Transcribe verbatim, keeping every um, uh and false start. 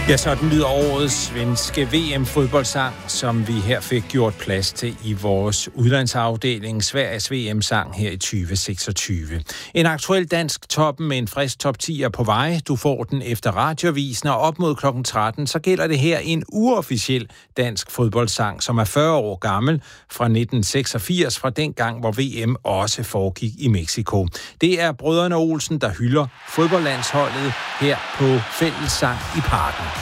Ja, sådan lyder årets svenske V M-fodboldsang, som vi her fik gjort plads til i vores udlandsafdeling, Sveriges V M-sang her i tyve seksogtyve. En aktuel dansk toppen med en frisk top ti er på vej. Du får den efter radiovisen, og op mod klokken tretten, så gælder det her en uofficiel dansk fodboldsang, som er fyrre år gammel, fra nitten seksogfirs, fra den gang, hvor V M også foregik i Mexico. Det er brødrene Olsen, der hylder fodboldlandsholdet her på Fællessang i Parken.